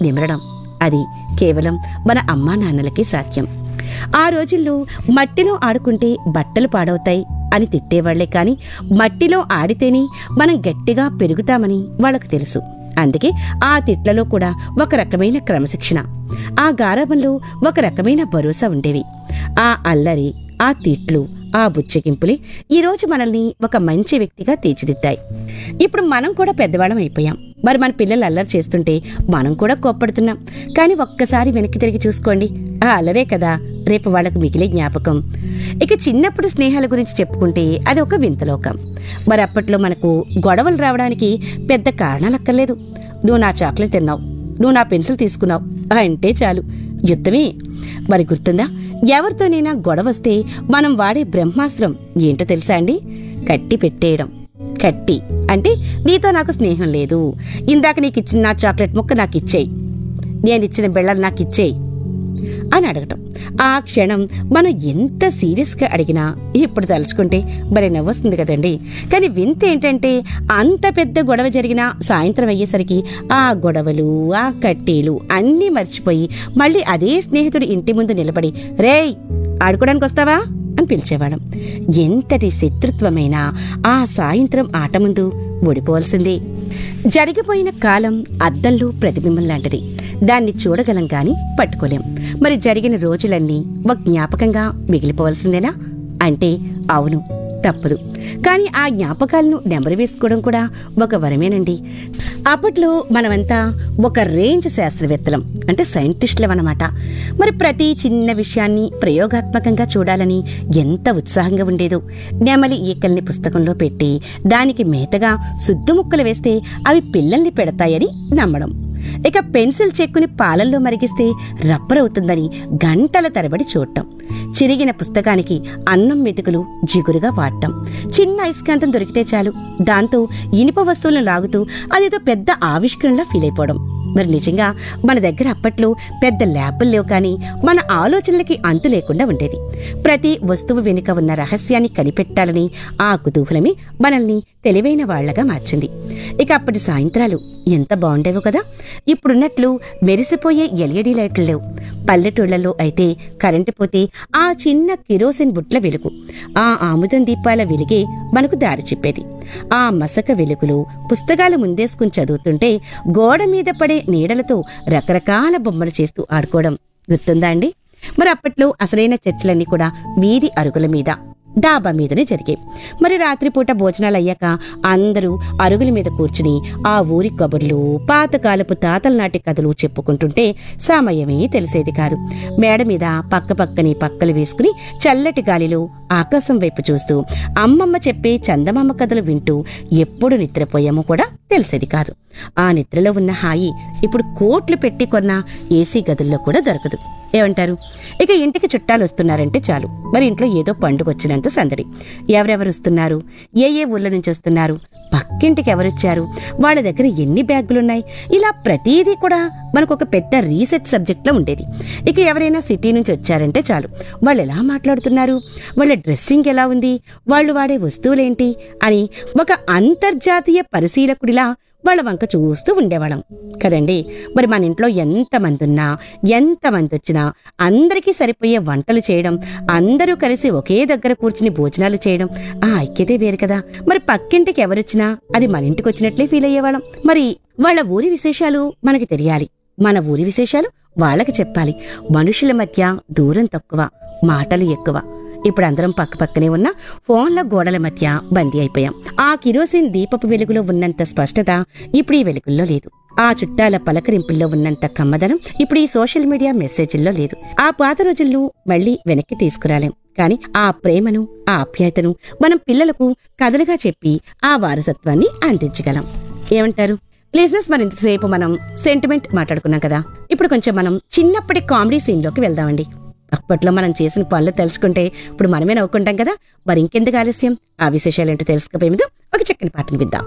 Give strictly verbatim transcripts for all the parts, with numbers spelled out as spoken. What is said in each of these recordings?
నిమరడం అది కేవలం మన అమ్మా నాన్నలకే సాధ్యం. ఆ రోజుల్లో మట్టిలో ఆడుకుంటే బట్టలు పాడవుతాయి అని తిట్టేవాళ్లే కాని మట్టిలో ఆడితేనే మనం గట్టిగా పెరుగుతామని వాళ్లకు తెలుసు. అందుకే ఆ తిట్లలో కూడా ఒక రకమైన క్రమశిక్షణ, ఆ గారాబంలో ఒక రకమైన భరోసా ఉండేవి. ఆ అల్లరి, ఆ తిట్లు, ఆ బుచ్చగింపులే ఈరోజు మనల్ని ఒక మంచి వ్యక్తిగా తీర్చిదిద్దాయి. ఇప్పుడు మనం కూడా పెద్దవాళ్ళం అయిపోయాం. మరి మన పిల్లలు అల్లరి చేస్తుంటే మనం కూడా కోప్పడుతున్నాం. కానీ ఒక్కసారి వెనక్కి తిరిగి చూసుకోండి, ఆ అల్లరే కదా రేపు వాళ్లకు మిగిలే జ్ఞాపకం. ఇక చిన్నప్పుడు స్నేహాల గురించి చెప్పుకుంటే అది ఒక వింతలోకం. మరి అప్పట్లో మనకు గొడవలు రావడానికి పెద్ద కారణాలక్కర్లేదు. నువ్వు నా చాక్లెట్ తిన్నావు, నువ్వు నా పెన్సిల్ తీసుకున్నావు అంటే చాలు, యుద్ధమే. మరి గుర్తుందా, ఎవరితోనైనా గొడవ వస్తే మనం వాడే బ్రహ్మాస్త్రం ఏంటో తెలుసా అండి? కట్టి పెట్టేయడం. కట్టి అంటే నీతో నాకు స్నేహం లేదు, ఇందాక నీకు ఇచ్చిన నా చాక్లెట్ ముక్క నాకు ఇచ్చేయి, నేనిచ్చిన బెళ్ళలు నాకు ఇచ్చేయి అని అడగటం. ఆ క్షణం మనం ఎంత సీరియస్గా అడిగినా ఇప్పుడు తలుచుకుంటే భలే నవ్వొస్తుంది కదండి. కానీ వింత ఏంటంటే అంత పెద్ద గొడవ జరిగినా సాయంత్రం అయ్యేసరికి ఆ గొడవలు, ఆ కట్టేలు అన్నీ మర్చిపోయి మళ్ళీ అదే స్నేహితుడి ఇంటి ముందు నిలబడి రేయ్ ఆడుకోవడానికి వస్తావా అని పిలిచేవాళ్ళం. ఎంతటి శత్రుత్వమైనా ఆ సాయంత్రం ఆట ముందు ఓడిపోవలసిందే. జరిగిపోయిన కాలం అద్దంలో ప్రతిబింబం లాంటిది. దాన్ని చూడగలం గాని పట్టుకోలేం. మరి జరిగిన రోజులన్నీ ఒక జ్ఞాపకంగా మిగిలిపోవలసిందేనా అంటే అవును, తప్పదు. కానీ ఆ జ్ఞాపకాలను నెమరు వేసుకోవడం కూడా ఒక వరమేనండి. అప్పట్లో మనమంతా ఒక రేంజ్ శాస్త్రవేత్తలం, అంటే సైంటిస్టులం అన్నమాట. మరి ప్రతి చిన్న విషయాన్ని ప్రయోగాత్మకంగా చూడాలని ఎంత ఉత్సాహంగా ఉండేదో. నెమలి ఈకల్ని పుస్తకంలో పెట్టి దానికి మేతగా సుద్దుముక్కలు వేస్తే అవి పిల్లల్ని పెడతాయని నమ్మడం. ఇక పెన్సిల్ చెక్కుని పాలల్లో మరిగిస్తే రబ్బరవుతుందని గంటల తరబడి చూడటం. చిరిగిన పుస్తకానికి అన్నం మెతుకులు జిగురుగా వాడటం. చిన్న అయస్కాంతం దొరికితే చాలు దాంతో ఇనుప వస్తువులను లాగుతూ అదేదో పెద్ద ఆవిష్కరణలా ఫీల్ అయిపోవడం. మరి నిజంగా మన దగ్గర అప్పట్లో పెద్ద ల్యాబులు లేవు, కానీ మన ఆలోచనలకి అంతు లేకుండా ఉండేది. ప్రతి వస్తువు వెనుక ఉన్న రహస్యాన్ని కనిపెట్టాలని ఆ కుతూహలమే మనల్ని తెలివైన వాళ్లగా మార్చింది. ఇక అప్పటి సాయంత్రాలు ఎంత బాగుండేవో కదా. ఇప్పుడున్నట్లు మెరిసిపోయే ఎల్ఈడీ లైట్లు లేవు. పల్లెటూళ్లలో అయితే కరెంటు పోతే ఆ చిన్న కిరోసిన్ బుట్ల వెలుగు, ఆ ఆముదం దీపాల వెలుగే మనకు దారి చెప్పేది. ఆ మసక వెలుగులు పుస్తకాలు ముందేసుకుని చదువుతుంటే గోడ మీద పడే నీడలతో రకరకాల బొమ్మలు చేస్తూ ఆడుకోవడం గుర్తుందా అండి? మరి అప్పట్లో అసలైన చర్చలన్నీ కూడా వీధి అరుగుల మీద, డాబా మీదనే జరిగాయి. మరి రాత్రిపూట భోజనాలు అయ్యాక అందరూ అరుగుల మీద కూర్చుని ఆ ఊరి కబుర్లు, పాతకాలపు తాతల నాటి కథలు చెప్పుకుంటుంటే సమయమే తెలిసేది కాదు. మేడ మీద పక్క పక్కని పక్కలు వేసుకుని చల్లటి గాలిలో ఆకాశం వైపు చూస్తూ అమ్మమ్మ చెప్పే చందమామ కథలు వింటూ ఎప్పుడు నిద్రపోయామో కూడా తెలిసేది కాదు. ఆ నిద్రలో ఉన్న హాయి ఇప్పుడు కోట్లు పెట్టి కొన్న ఏసీ గదుల్లో కూడా దొరకదు. ఏమంటారు? ఇక ఇంటికి చుట్టాలు వస్తున్నారంటే చాలు, మరి ఇంట్లో ఏదో పండుగ వచ్చినంత సందడి. ఎవరెవరు వస్తున్నారు, ఏ ఏ ఊళ్ళ నుంచి వస్తున్నారు, పక్కింటికి ఎవరొచ్చారు, వాళ్ళ దగ్గర ఎన్ని బ్యాగులున్నాయి, ఇలా ప్రతీదీ కూడా మనకు ఒక పెద్ద రీసెర్చ్ సబ్జెక్ట్లో ఉండేది. ఇక ఎవరైనా సిటీ నుంచి వచ్చారంటే చాలు, వాళ్ళు ఎలా మాట్లాడుతున్నారు, వాళ్ళ డ్రెస్సింగ్ ఎలా ఉంది, వాళ్ళు వాడే వస్తువులేంటి అని ఒక అంతర్జాతీయ పరిశీలకుడిలా వాళ్ళ వంక చూస్తూ ఉండేవాళ్ళం కదండి. మరి మన ఇంట్లో ఎంతమంది ఉన్నా, ఎంతమంది వచ్చినా అందరికీ సరిపోయే వంటలు చేయడం, అందరూ కలిసి ఒకే దగ్గర కూర్చుని భోజనాలు చేయడం, ఆ ఐక్యతే వేరు కదా. మరి పక్కింటికి ఎవరొచ్చినా అది మన ఇంటికి వచ్చినట్లే ఫీల్ అయ్యేవాళ్ళం. మరి వాళ్ళ ఊరి విశేషాలు మనకి తెలియాలి, మన ఊరి విశేషాలు వాళ్ళకి చెప్పాలి. మనుషుల మధ్య దూరం తక్కువ, మాటలు ఎక్కువ. ఇప్పుడు అందరం పక్క పక్కనే ఉన్న ఫోన్ల గోడల మధ్య బందీ అయిపోయాం. ఆ కిరోసిన్ దీపపు వెలుగులో ఉన్నంత స్పష్టత ఇప్పుడు ఈ వెలుగుల్లో లేదు. ఆ చుట్టాల పలకరింపుల్లో ఉన్నంత కమ్మదనం ఇప్పుడు ఈ సోషల్ మీడియా మెసేజ్ల్లో లేదు. ఆ పాత రోజులను మళ్లీ వెనక్కి తీసుకురాలేం, కానీ ఆ ప్రేమను, ఆ ఆప్యాయతను మనం పిల్లలకు కథలుగా చెప్పి ఆ వారసత్వాన్ని అందించగలం. ఏమంటారు? లిజనర్స్, మరి ఇంతసేపు మనం సెంటిమెంట్ మాట్లాడుకున్నాం కదా, ఇప్పుడు కొంచెం మనం చిన్నప్పటి కామెడీ సీన్లోకి వెళ్దామండి. అప్పట్లో మనం చేసిన పనులు తెలుసుకుంటే ఇప్పుడు మనమే నవ్వుకుంటాం కదా. మరి ఇంకెందుకు ఆలస్యం, ఆ విశేషాలేంటో తెలుసుకుపోయే ముందు ఒక చక్కని పాటను విద్దాం.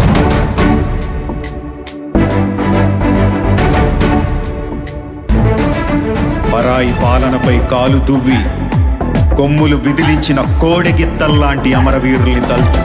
పరాయి పాలనపై కాలు దువ్వి కొమ్ములు విదిలించిన కోడెగిత్తల్లాంటి అమరవీరుల్ని తలుచు